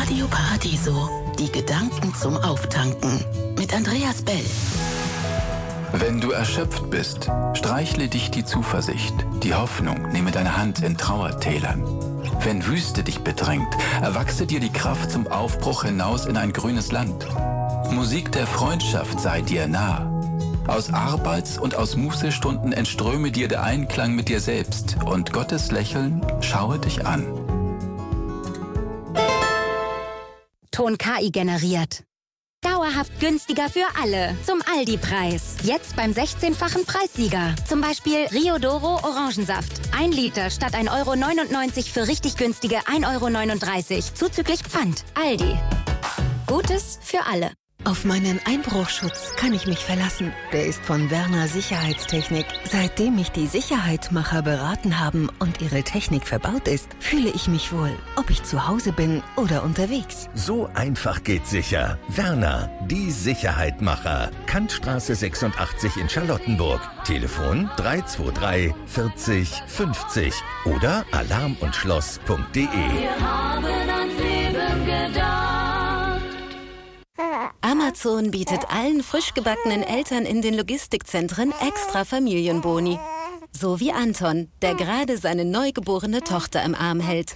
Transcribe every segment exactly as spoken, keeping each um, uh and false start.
Radio Paradiso. Die Gedanken zum Auftanken. Mit Andreas Bell. Wenn du erschöpft bist, streichle dich die Zuversicht. Die Hoffnung nehme deine Hand in Trauertälern. Wenn Wüste dich bedrängt, erwachse dir die Kraft zum Aufbruch hinaus in ein grünes Land. Musik der Freundschaft sei dir nah. Aus Arbeits- und aus Mußestunden entströme dir der Einklang mit dir selbst und Gottes Lächeln schaue dich an. Ton K I generiert. Dauerhaft günstiger für alle. Zum Aldi-Preis. Jetzt beim sechzehnfachen Preissieger. Zum Beispiel Rio Doro Orangensaft. Ein Liter statt ein Euro neunundneunzig für richtig günstige ein Euro neununddreißig. Zuzüglich Pfand. Aldi. Gutes für alle. Auf meinen Einbruchschutz kann ich mich verlassen. Der ist von Werner Sicherheitstechnik. Seitdem mich die Sicherheitmacher beraten haben und ihre Technik verbaut ist, fühle ich mich wohl, ob ich zu Hause bin oder unterwegs. So einfach geht sicher. Werner, die Sicherheitmacher. Kantstraße sechsundachtzig in Charlottenburg. Telefon drei zwei drei vierzig fünfzig oder alarm und schloss punkt de. Wir haben ans Leben gedacht. Amazon bietet allen frisch gebackenen Eltern in den Logistikzentren extra Familienboni. So wie Anton, der gerade seine neugeborene Tochter im Arm hält.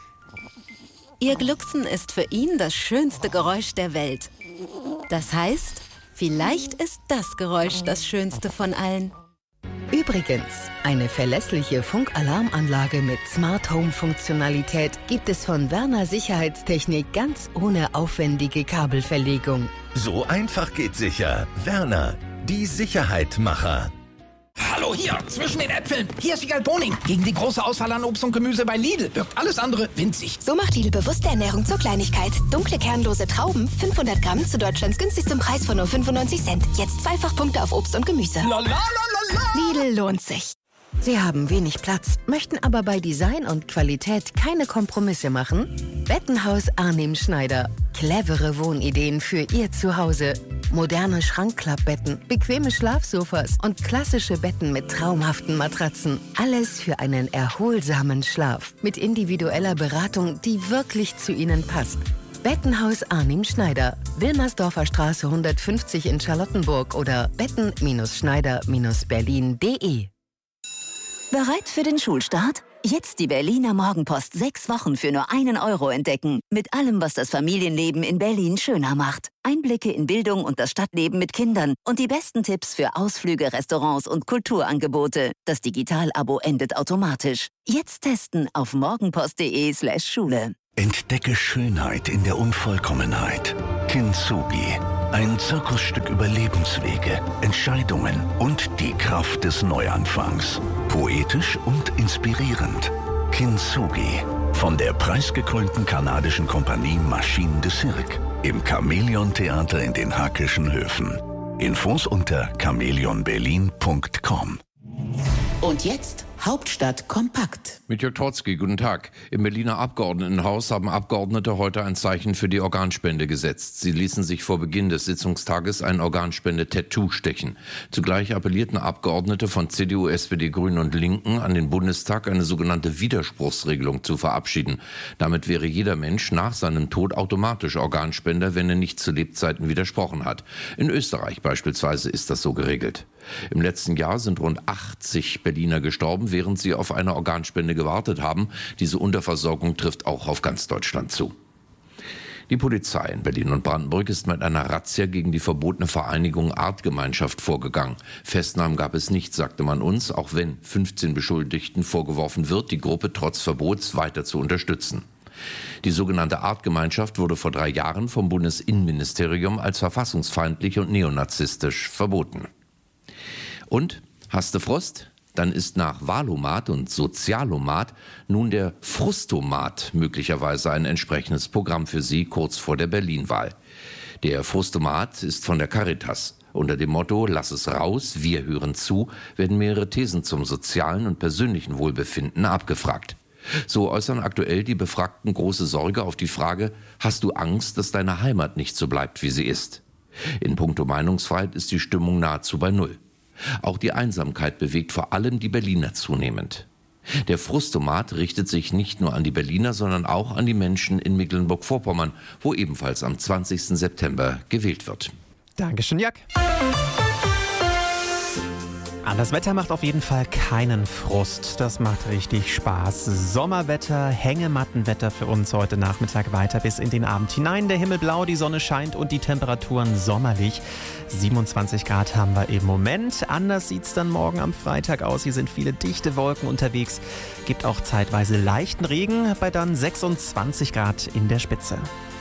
Ihr Glucksen ist für ihn das schönste Geräusch der Welt. Das heißt, vielleicht ist das Geräusch das schönste von allen. Übrigens, eine verlässliche Funkalarmanlage mit Smart Home Funktionalität gibt es von Werner Sicherheitstechnik ganz ohne aufwendige Kabelverlegung. So einfach geht sicher. Werner, die Sicherheitmacher. Hallo hier, zwischen den Äpfeln. Hier ist Wiegald Boning. Gegen die große Auswahl an Obst und Gemüse bei Lidl wirkt alles andere winzig. So macht Lidl bewusste Ernährung zur Kleinigkeit. Dunkle, kernlose Trauben, fünfhundert Gramm zu Deutschlands günstigstem Preis von nur fünfundneunzig Cent. Jetzt zweifach Punkte auf Obst und Gemüse. Lalalala. Lidl lohnt sich. Sie haben wenig Platz, möchten aber bei Design und Qualität keine Kompromisse machen? Bettenhaus Arnim Schneider. Clevere Wohnideen für Ihr Zuhause. Moderne Schrankklappbetten, bequeme Schlafsofas und klassische Betten mit traumhaften Matratzen. Alles für einen erholsamen Schlaf. Mit individueller Beratung, die wirklich zu Ihnen passt. Bettenhaus Arnim Schneider. Wilmersdorfer Straße hundertfünfzig in Charlottenburg oder betten Schneider Berlin punkt de. Bereit für den Schulstart? Jetzt die Berliner Morgenpost sechs Wochen für nur einen Euro entdecken. Mit allem, was das Familienleben in Berlin schöner macht. Einblicke in Bildung und das Stadtleben mit Kindern und die besten Tipps für Ausflüge, Restaurants und Kulturangebote. Das Digital-Abo endet automatisch. Jetzt testen auf morgenpost.de slash Schule. Entdecke Schönheit in der Unvollkommenheit. Kintsugi. Ein Zirkusstück über Lebenswege, Entscheidungen und die Kraft des Neuanfangs. Poetisch und inspirierend. Kintsugi. Von der preisgekrönten kanadischen Kompanie Machine de Cirque. Im Chamäleon-Theater in den Hackischen Höfen. Infos unter chameleon berlin punkt com. Und jetzt Hauptstadt kompakt. Mit Jörg Trotzki, guten Tag. Im Berliner Abgeordnetenhaus haben Abgeordnete heute ein Zeichen für die Organspende gesetzt. Sie ließen sich vor Beginn des Sitzungstages ein Organspende-Tattoo stechen. Zugleich appellierten Abgeordnete von C D U, S P D, Grünen und Linken an den Bundestag, eine sogenannte Widerspruchsregelung zu verabschieden. Damit wäre jeder Mensch nach seinem Tod automatisch Organspender, wenn er nicht zu Lebzeiten widersprochen hat. In Österreich beispielsweise ist das so geregelt. Im letzten Jahr sind rund achtzig Berliner gestorben, während sie auf eine Organspende gewartet haben. Diese Unterversorgung trifft auch auf ganz Deutschland zu. Die Polizei in Berlin und Brandenburg ist mit einer Razzia gegen die verbotene Vereinigung Artgemeinschaft vorgegangen. Festnahmen gab es nicht, sagte man uns, auch wenn fünfzehn Beschuldigten vorgeworfen wird, die Gruppe trotz Verbots weiter zu unterstützen. Die sogenannte Artgemeinschaft wurde vor drei Jahren vom Bundesinnenministerium als verfassungsfeindlich und neonazistisch verboten. Und, hast du Frust? Dann ist nach Wahlomat und Sozialomat nun der Frustomat möglicherweise ein entsprechendes Programm für Sie kurz vor der Berlin-Wahl. Der Frustomat ist von der Caritas. Unter dem Motto »Lass es raus, wir hören zu« werden mehrere Thesen zum sozialen und persönlichen Wohlbefinden abgefragt. So äußern aktuell die Befragten große Sorge auf die Frage, hast du Angst, dass deine Heimat nicht so bleibt, wie sie ist? In puncto Meinungsfreiheit ist die Stimmung nahezu bei Null. Auch die Einsamkeit bewegt vor allem die Berliner zunehmend. Der Frustomat richtet sich nicht nur an die Berliner, sondern auch an die Menschen in Mecklenburg-Vorpommern, wo ebenfalls am zwanzigsten September gewählt wird. Dankeschön, Jack. Das Wetter macht auf jeden Fall keinen Frust. Das macht richtig Spaß. Sommerwetter, Hängemattenwetter für uns heute Nachmittag weiter bis in den Abend hinein. Der Himmel blau, die Sonne scheint und die Temperaturen sommerlich. siebenundzwanzig Grad haben wir im Moment. Anders sieht es dann morgen am Freitag aus. Hier sind viele dichte Wolken unterwegs. Gibt auch zeitweise leichten Regen bei dann sechsundzwanzig Grad in der Spitze.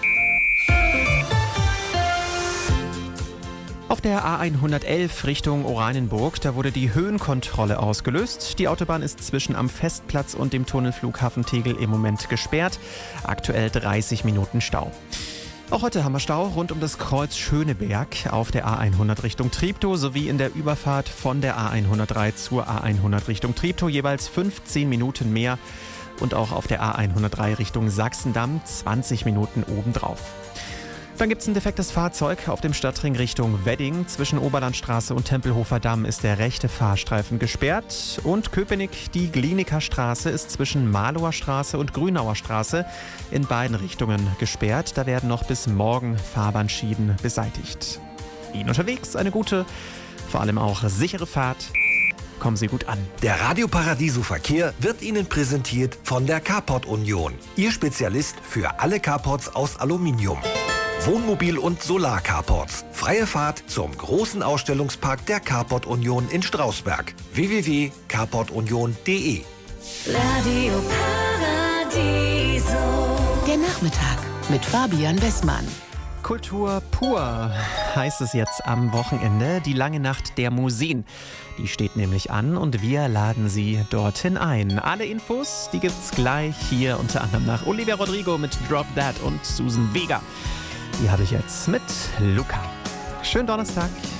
Auf der A hundertelf Richtung Oranienburg, da wurde die Höhenkontrolle ausgelöst. Die Autobahn ist zwischen am Festplatz und dem Tunnelflughafen Tegel im Moment gesperrt. Aktuell dreißig Minuten Stau. Auch heute haben wir Stau rund um das Kreuz Schöneberg auf der A hundert Richtung Treptow sowie in der Überfahrt von der A hundertdrei zur A hundert Richtung Treptow jeweils fünfzehn Minuten mehr. Und auch auf der A hundertdrei Richtung Sachsendamm zwanzig Minuten obendrauf. Dann gibt es ein defektes Fahrzeug auf dem Stadtring Richtung Wedding. Zwischen Oberlandstraße und Tempelhofer Damm ist der rechte Fahrstreifen gesperrt. Und Köpenick, die Gliniker Straße, ist zwischen Malower Straße und Grünauer Straße in beiden Richtungen gesperrt. Da werden noch bis morgen Fahrbahnschienen beseitigt. Ihnen unterwegs eine gute, vor allem auch sichere Fahrt. Kommen Sie gut an. Der Radio Paradiso Verkehr wird Ihnen präsentiert von der Carport Union. Ihr Spezialist für alle Carports aus Aluminium. Wohnmobil- und Solar-Carports. Freie Fahrt zum großen Ausstellungspark der Carport Union in Strausberg. w w w punkt carport union punkt d e Radio Paradiso. Der Nachmittag mit Fabian Westmann. Kultur pur heißt es jetzt am Wochenende. Die lange Nacht der Museen. Die steht nämlich an und wir laden Sie dorthin ein. Alle Infos, die gibt's gleich hier unter anderem nach Olivia Rodrigo mit Drop That und Susan Vega. Die habe ich jetzt mit Luca. Schönen Donnerstag.